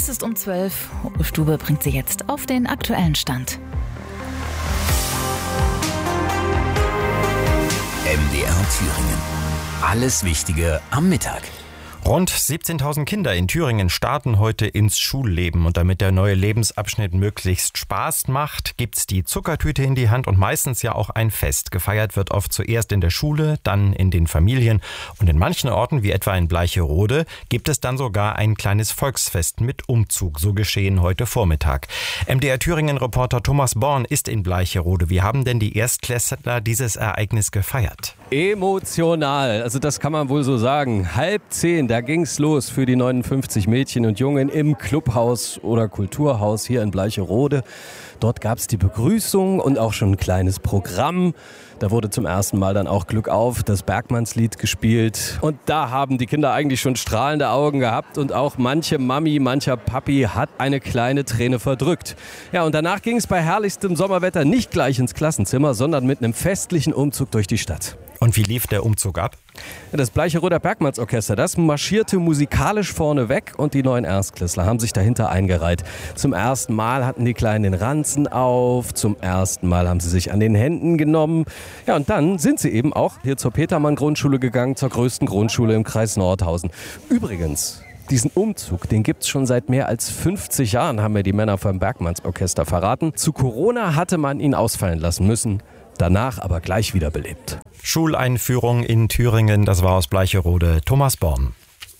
ist um 12. Uwe Stube bringt Sie jetzt auf den aktuellen Stand. MDR Thüringen. Alles Wichtige am Mittag. Rund 17.000 Kinder in Thüringen starten heute ins Schulleben. Und damit der neue Lebensabschnitt möglichst Spaß macht, gibt's die Zuckertüte in die Hand und meistens ja auch ein Fest. Gefeiert wird oft zuerst in der Schule, dann in den Familien. Und in manchen Orten, wie etwa in Bleicherode, gibt es dann sogar ein kleines Volksfest mit Umzug. So geschehen heute Vormittag. MDR Thüringen-Reporter Thomas Born ist in Bleicherode. Wie haben denn die Erstklässler dieses Ereignis gefeiert? Emotional, also das kann man wohl so sagen. 9:30, da ging's los für die 59 Mädchen und Jungen im Clubhaus oder Kulturhaus hier in Bleicherode. Dort gab's die Begrüßung und auch schon ein kleines Programm. Da wurde zum ersten Mal dann auch Glück auf, das Bergmannslied gespielt. Und da haben die Kinder eigentlich schon strahlende Augen gehabt und auch manche Mami, mancher Papi hat eine kleine Träne verdrückt. Ja, und danach ging es bei herrlichstem Sommerwetter nicht gleich ins Klassenzimmer, sondern mit einem festlichen Umzug durch die Stadt. Und wie lief der Umzug ab? Das Bleicheroder Bergmannsorchester, das marschierte musikalisch vorne weg und die neuen Erstklässler haben sich dahinter eingereiht. Zum ersten Mal hatten die Kleinen den Ranzen auf, zum ersten Mal haben sie sich an den Händen genommen. Ja, und dann sind sie eben auch hier zur Petermann-Grundschule gegangen, zur größten Grundschule im Kreis Nordhausen. Übrigens, diesen Umzug, den gibt's schon seit mehr als 50 Jahren, haben mir die Männer vom Bergmannsorchester verraten. Zu Corona hatte man ihn ausfallen lassen müssen. Danach aber gleich wiederbelebt. Schuleinführung in Thüringen, das war aus Bleicherode. Thomas Born.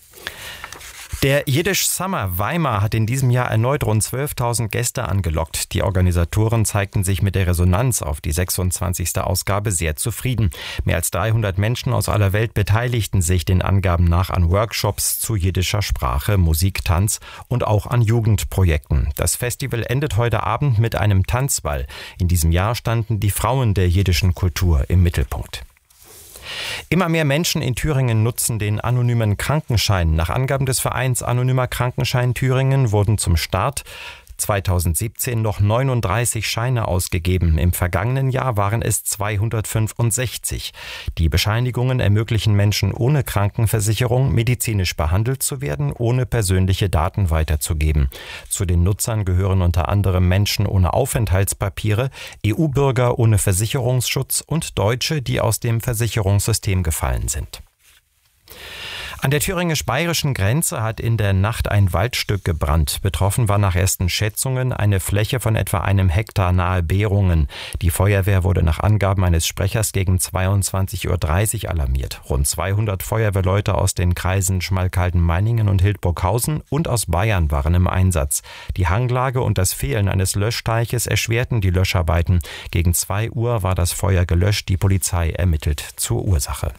Der Jiddisch Summer Weimar hat in diesem Jahr erneut rund 12.000 Gäste angelockt. Die Organisatoren zeigten sich mit der Resonanz auf die 26. Ausgabe sehr zufrieden. Mehr als 300 Menschen aus aller Welt beteiligten sich den Angaben nach an Workshops zu jiddischer Sprache, Musik, Tanz und auch an Jugendprojekten. Das Festival endet heute Abend mit einem Tanzball. In diesem Jahr standen die Frauen der jiddischen Kultur im Mittelpunkt. Immer mehr Menschen in Thüringen nutzen den anonymen Krankenschein. Nach Angaben des Vereins Anonymer Krankenschein Thüringen wurden zum Start 2017 noch 39 Scheine ausgegeben. Im vergangenen Jahr waren es 265. Die Bescheinigungen ermöglichen Menschen ohne Krankenversicherung, medizinisch behandelt zu werden, ohne persönliche Daten weiterzugeben. Zu den Nutzern gehören unter anderem Menschen ohne Aufenthaltspapiere, EU-Bürger ohne Versicherungsschutz und Deutsche, die aus dem Versicherungssystem gefallen sind. An der thüringisch-bayerischen Grenze hat in der Nacht ein Waldstück gebrannt. Betroffen war nach ersten Schätzungen eine Fläche von etwa 1 Hektar nahe Behrungen. Die Feuerwehr wurde nach Angaben eines Sprechers gegen 22:30 Uhr alarmiert. Rund 200 Feuerwehrleute aus den Kreisen Schmalkalden-Meiningen und Hildburghausen und aus Bayern waren im Einsatz. Die Hanglage und das Fehlen eines Löschteiches erschwerten die Löscharbeiten. Gegen 2 Uhr war das Feuer gelöscht. Die Polizei ermittelt zur Ursache.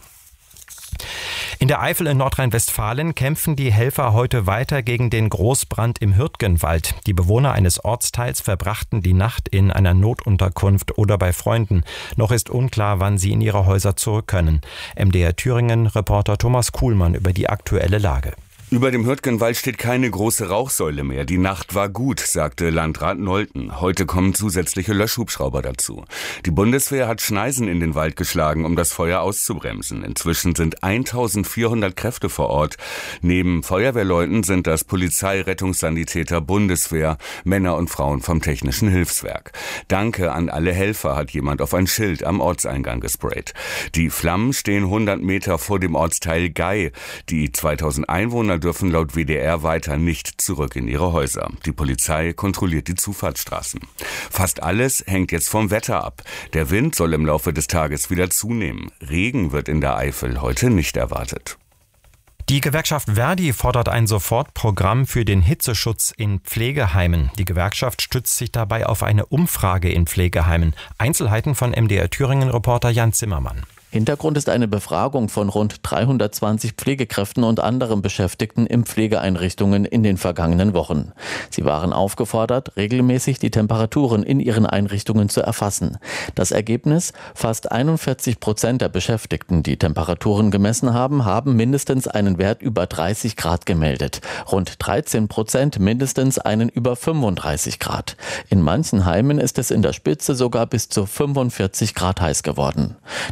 In der Eifel in Nordrhein-Westfalen kämpfen die Helfer heute weiter gegen den Großbrand im Hürtgenwald. Die Bewohner eines Ortsteils verbrachten die Nacht in einer Notunterkunft oder bei Freunden. Noch ist unklar, wann sie in ihre Häuser zurück können. MDR Thüringen-Reporter Thomas Kuhlmann über die aktuelle Lage. Über dem Hürtgenwald steht keine große Rauchsäule mehr. Die Nacht war gut, sagte Landrat Nolten. Heute kommen zusätzliche Löschhubschrauber dazu. Die Bundeswehr hat Schneisen in den Wald geschlagen, um das Feuer auszubremsen. Inzwischen sind 1400 Kräfte vor Ort. Neben Feuerwehrleuten sind das Polizei, Rettungssanitäter, Bundeswehr, Männer und Frauen vom Technischen Hilfswerk. Danke an alle Helfer, hat jemand auf ein Schild am Ortseingang gesprayt. Die Flammen stehen 100 Meter vor dem Ortsteil Gei. Die 2000 Einwohner dürfen laut WDR weiter nicht zurück in ihre Häuser. Die Polizei kontrolliert die Zufahrtsstraßen. Fast alles hängt jetzt vom Wetter ab. Der Wind soll im Laufe des Tages wieder zunehmen. Regen wird in der Eifel heute nicht erwartet. Die Gewerkschaft Verdi fordert ein Sofortprogramm für den Hitzeschutz in Pflegeheimen. Die Gewerkschaft stützt sich dabei auf eine Umfrage in Pflegeheimen. Einzelheiten von MDR Thüringen-Reporter Jan Zimmermann. Hintergrund ist eine Befragung von rund 320 Pflegekräften und anderen Beschäftigten in Pflegeeinrichtungen in den vergangenen Wochen. Sie waren aufgefordert, regelmäßig die Temperaturen in ihren Einrichtungen zu erfassen. Das Ergebnis: fast 41% der Beschäftigten, die Temperaturen gemessen haben, haben mindestens einen Wert über 30 Grad gemeldet. Rund 13% mindestens einen über 35 Grad. In manchen Heimen ist es in der Spitze sogar bis zu 45 Grad heiß geworden. Die Aussage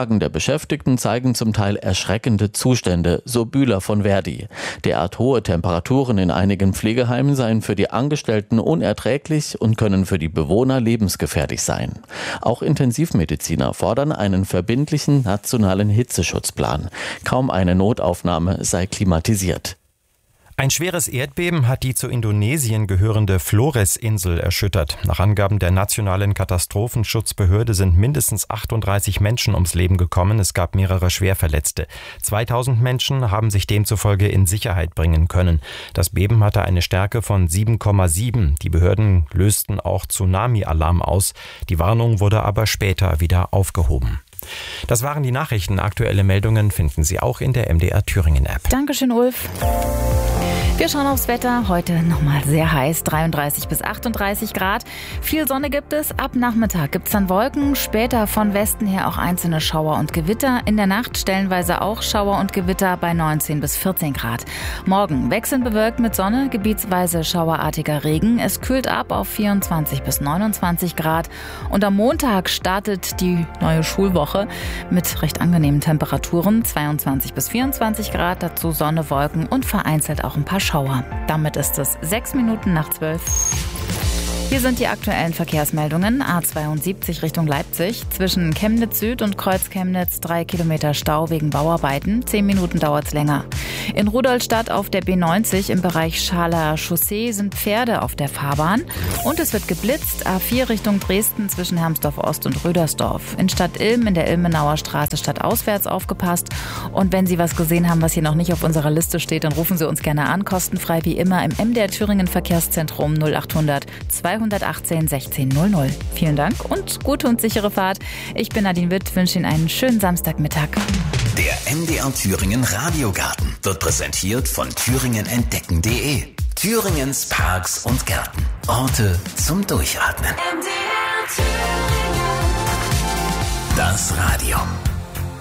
Aussagen der Beschäftigten zeigen zum Teil erschreckende Zustände, so Bühler von Verdi. Derart hohe Temperaturen in einigen Pflegeheimen seien für die Angestellten unerträglich und können für die Bewohner lebensgefährlich sein. Auch Intensivmediziner fordern einen verbindlichen nationalen Hitzeschutzplan. Kaum eine Notaufnahme sei klimatisiert. Ein schweres Erdbeben hat die zu Indonesien gehörende Flores-Insel erschüttert. Nach Angaben der Nationalen Katastrophenschutzbehörde sind mindestens 38 Menschen ums Leben gekommen. Es gab mehrere Schwerverletzte. 2000 Menschen haben sich demzufolge in Sicherheit bringen können. Das Beben hatte eine Stärke von 7,7. Die Behörden lösten auch Tsunami-Alarm aus. Die Warnung wurde aber später wieder aufgehoben. Das waren die Nachrichten. Aktuelle Meldungen finden Sie auch in der MDR Thüringen App. Dankeschön, Ulf. Wir schauen aufs Wetter. Heute nochmal sehr heiß, 33 bis 38 Grad. Viel Sonne gibt es. Ab Nachmittag gibt es dann Wolken. Später von Westen her auch einzelne Schauer und Gewitter. In der Nacht stellenweise auch Schauer und Gewitter bei 19 bis 14 Grad. Morgen wechselnd bewölkt mit Sonne, gebietsweise schauerartiger Regen. Es kühlt ab auf 24 bis 29 Grad. Und am Montag startet die neue Schulwoche mit recht angenehmen Temperaturen. 22 bis 24 Grad, dazu Sonne, Wolken und vereinzelt auch ein paar Schauer. Damit ist es 6 Minuten nach 12. Hier sind die aktuellen Verkehrsmeldungen. A72 Richtung Leipzig. Zwischen Chemnitz Süd und Kreuz Chemnitz 3 Kilometer Stau wegen Bauarbeiten. 10 Minuten dauert's länger. In Rudolstadt auf der B90 im Bereich Schaler Chaussee sind Pferde auf der Fahrbahn. Und es wird geblitzt. A4 Richtung Dresden zwischen Hermsdorf Ost und Rödersdorf. In Stadt Ilm in der Ilmenauer Straße stadtauswärts aufgepasst. Und wenn Sie was gesehen haben, was hier noch nicht auf unserer Liste steht, dann rufen Sie uns gerne an. Kostenfrei wie immer im MDR Thüringen Verkehrszentrum 0800 218 16 00. Vielen Dank und gute und sichere Fahrt. Ich bin Nadine Witt, wünsche Ihnen einen schönen Samstagmittag. Der MDR Thüringen Radiogarten wird präsentiert von thüringenentdecken.de. Thüringens Parks und Gärten. Orte zum Durchatmen. MDR Thüringen. Das Radio.